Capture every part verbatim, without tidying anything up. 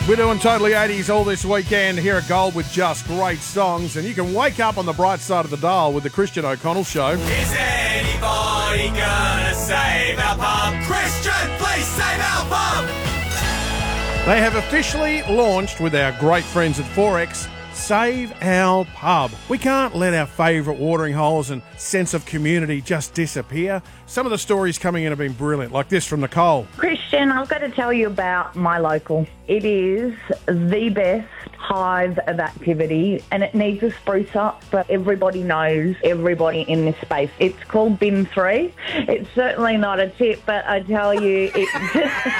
We're doing Totally eighties all this weekend here at Gold with just great songs, and you can wake up on the bright side of the dial with the Christian O'Connell Show. Is anybody gonna save our pub? Christian, please save our pub! They have officially launched with our great friends at four X, Save Our Pub. We can't let our favourite watering holes and sense of community just disappear. Some of the stories coming in have been brilliant, like this from Nicole. Christian, I've got to tell you about my local. It is the best hive of activity and it needs a spruce up, but everybody knows everybody in this space. It's called Bin three. It's certainly not a tip, but I tell you, it's...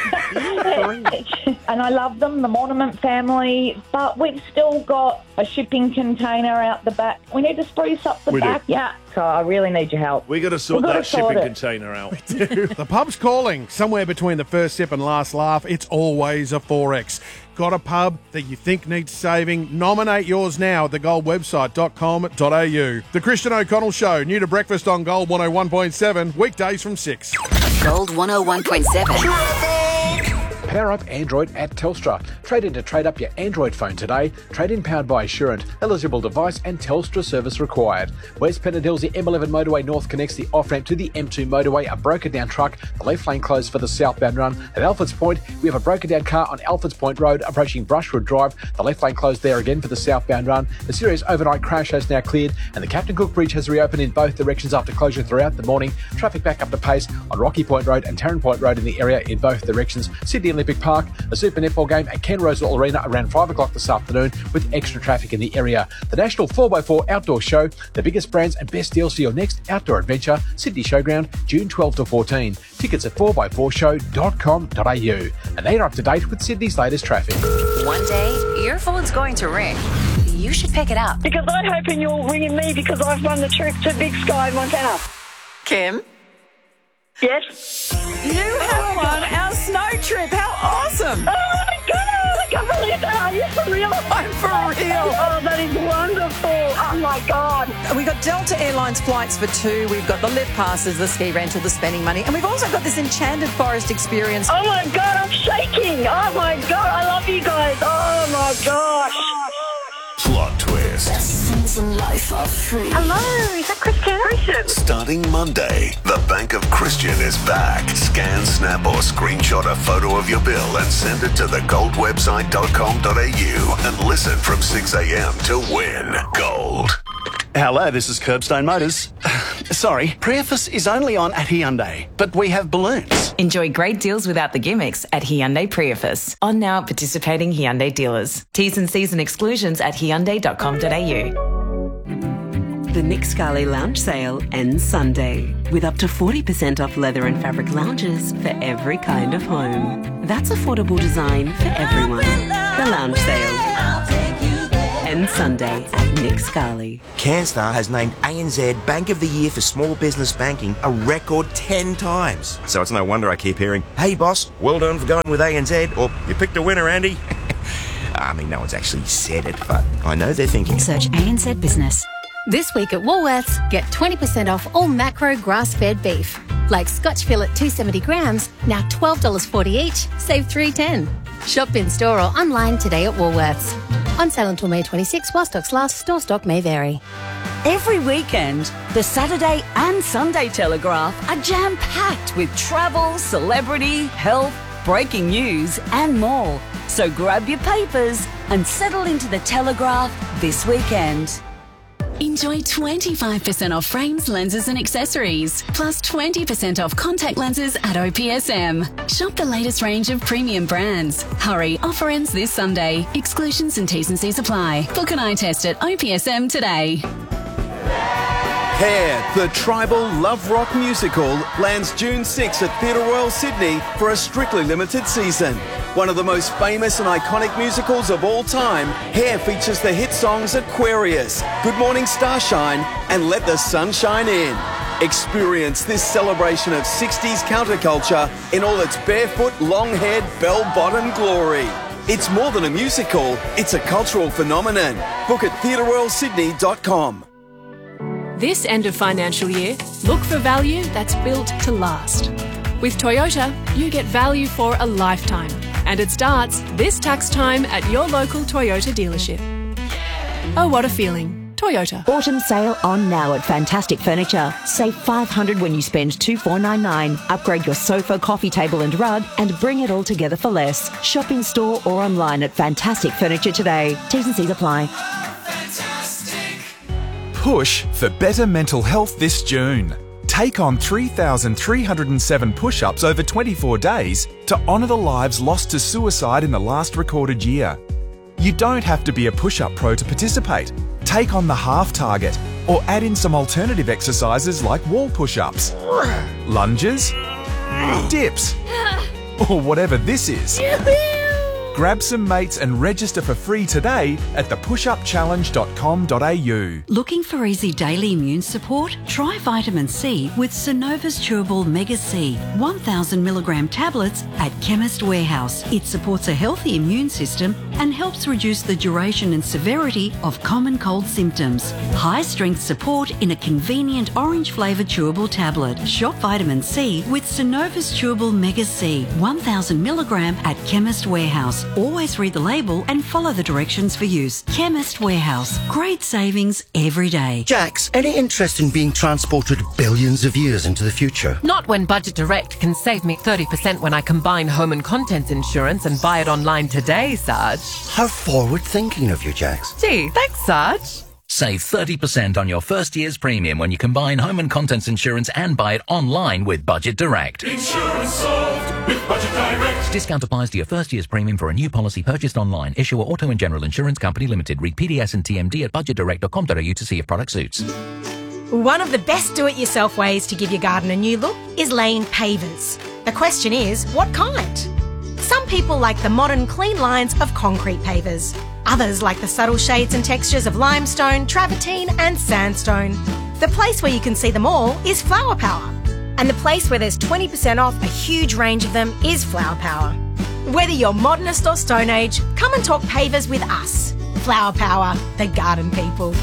and I love them, the Monument family, but we've still got a shipping container out the back. We need to spruce up the We do. back. Yeah, so I really need your help. We got to sort We've got that to sort shipping it. container out. The pub's calling. Somewhere between the first sip and last laugh, it's always a four X. Got a pub that you think needs saving? Nominate yours now at the gold website dot com dot a u. The Christian O'Connell Show, new to breakfast on Gold one oh one point seven, weekdays from six. Gold one oh one point seven. Power up Android at Telstra. Trade in to trade up your Android phone today. Trade in powered by Assurant. Eligible device and Telstra service required. West Pennant Hills, the M eleven motorway north connects the off-ramp to the M two motorway. A broken down truck. The left lane closed for the southbound run. At Alfords Point, we have a broken down car on Alfords Point Road approaching Brushwood Drive. The left lane closed there again for the southbound run. The serious overnight crash has now cleared and the Captain Cook Bridge has reopened in both directions after closure throughout the morning. Traffic back up to pace on Rocky Point Road and Tarrant Point Road in the area in both directions. Sydney Olympic Park, a Super Netball game at Ken Rosewell Arena around five o'clock this afternoon with extra traffic in the area. The National four by four Outdoor Show, the biggest brands and best deals for your next outdoor adventure, Sydney Showground, June twelfth to fourteen. Tickets at four by four show dot com dot a u. And they are up to date with Sydney's latest traffic. One day, your phone's going to ring. You should pick it up. Because I'm hoping you're ringing me because I've won the trip to Big Sky, Montana. Kim? Yes? You have won our snow trip. How awesome! Oh my God! I can't believe that. Are you for real? I'm for real. Oh, that is wonderful. Oh my God. We've got Delta Airlines flights for two. We've got the lift passes, the ski rental, the spending money. And we've also got this enchanted forest experience. Oh my God, I'm shaking. Oh my God, I love you guys. Oh my gosh. Plot twist. Life are free. Hello, is that Christian? Christian. Starting Monday, the Bank of Christian is back. Scan, snap or screenshot a photo of your bill and send it to the gold website dot com dot a u and listen from six a.m. to win gold. Hello, this is Curbstone Motors. Sorry, Prius is only on at Hyundai, but we have balloons. Enjoy great deals without the gimmicks at Hyundai Prius. On now at participating Hyundai dealers. T's and C's and exclusions at hyundai dot com dot a u. The Nick Scali Lounge Sale ends Sunday with up to forty percent off leather and fabric lounges for every kind of home. That's affordable design for everyone. The Lounge Sale ends Sunday at Nick Scali. CanStar has named A N Z Bank of the Year for Small Business Banking a record ten times. So it's no wonder I keep hearing, "Hey boss, well done for going with A N Z," or "You picked a winner, Andy." I mean, no one's actually said it, but I know they're thinking. Search A N Z Business. This week at Woolworths, get twenty percent off all macro grass-fed beef. Like Scotch fillet two hundred seventy grams, now twelve dollars forty each, save three dollars ten. Shop in store or online today at Woolworths. On sale until May twenty-sixth, while stocks last, store stock may vary. Every weekend, the Saturday and Sunday Telegraph are jam-packed with travel, celebrity, health, breaking news and more. So grab your papers and settle into the Telegraph this weekend. Enjoy twenty-five percent off frames, lenses and accessories, plus twenty percent off contact lenses at O P S M. Shop the latest range of premium brands. Hurry, offer ends this Sunday. Exclusions and T's and C's apply. Book an eye test at O P S M today. Hair, the Tribal Love Rock musical, lands June sixth at Theatre Royal Sydney for a strictly limited season. One of the most famous and iconic musicals of all time, Hair features the hit songs Aquarius, Good Morning Starshine and Let the Sun Shine In. Experience this celebration of sixties counterculture in all its barefoot, long-haired, bell-bottom glory. It's more than a musical, it's a cultural phenomenon. Book at theatre royal sydney dot com. This end of financial year, look for value that's built to last. With Toyota, you get value for a lifetime. And it starts this tax time at your local Toyota dealership. Oh, what a feeling. Toyota. Autumn sale on now at Fantastic Furniture. Save five hundred dollars when you spend two thousand four hundred ninety-nine dollars. Upgrade your sofa, coffee table and rug and bring it all together for less. Shop in store or online at Fantastic Furniture today. T's and C's apply. Push for better mental health this June. Take on three thousand three hundred seven push-ups over twenty-four days to honour the lives lost to suicide in the last recorded year. You don't have to be a push-up pro to participate. Take on the half target or add in some alternative exercises like wall push-ups, lunges, dips, or whatever this is. Grab some mates and register for free today at the push up challenge dot com dot a u. Looking for easy daily immune support? Try vitamin C with Synova's Chewable Mega C, one thousand milligram tablets at Chemist Warehouse. It supports a healthy immune system and helps reduce the duration and severity of common cold symptoms. High strength support in a convenient orange flavoured chewable tablet. Shop vitamin C with Synova's Chewable Mega C, one thousand milligram at Chemist Warehouse. Always read the label and follow the directions for use. Chemist Warehouse. Great savings every day. Jax, any interest in being transported billions of years into the future? Not when Budget Direct can save me thirty percent when I combine home and contents insurance and buy it online today, Sarge. How forward-thinking of you, Jax. Gee, thanks, Sarge. Save thirty percent on your first year's premium when you combine home and contents insurance and buy it online with Budget Direct. Insurance solved with Budget Direct. Discount applies to your first year's premium for a new policy purchased online. Issuer Auto and General Insurance Company Limited. Read P D S and T M D at budget direct dot com dot a u to see if product suits. One of the best do-it-yourself ways to give your garden a new look is laying pavers. The question is, what kind? Some people like the modern clean lines of concrete pavers. Others like the subtle shades and textures of limestone, travertine and sandstone. The place where you can see them all is Flower Power. And the place where there's twenty percent off a huge range of them is Flower Power. Whether you're modernist or Stone Age, come and talk pavers with us. Flower Power, the garden people.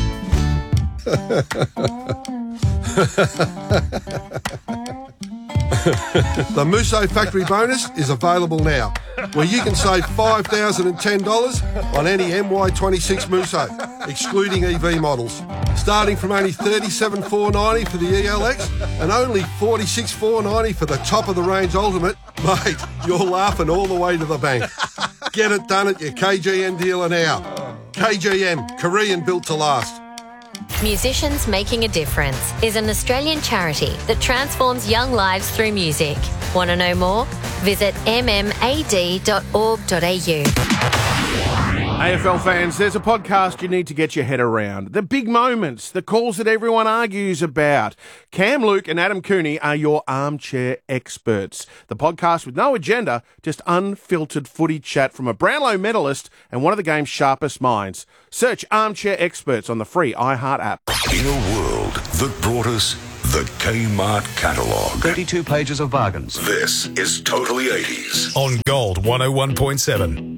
The Musso Factory Bonus is available now, where you can save five thousand ten dollars on any M Y twenty-six Musso, excluding E V models. Starting from only thirty-seven thousand four hundred ninety dollars for the E L X and only forty-six thousand four hundred ninety dollars for the top-of-the-range Ultimate, mate, you're laughing all the way to the bank. Get it done at your K G M dealer now. K G M, Korean built to last. Musicians Making a Difference is an Australian charity that transforms young lives through music. Want to know more? Visit m m a d dot org dot a u. A F L fans, there's a podcast you need to get your head around. The big moments, the calls that everyone argues about. Cam Luke and Adam Cooney are your armchair experts. The podcast with no agenda, just unfiltered footy chat from a Brownlow medalist and one of the game's sharpest minds. Search Armchair Experts on the free iHeart app. In a world that brought us the Kmart catalogue. thirty-two pages of bargains. This is Totally eighties. On Gold one oh one point seven.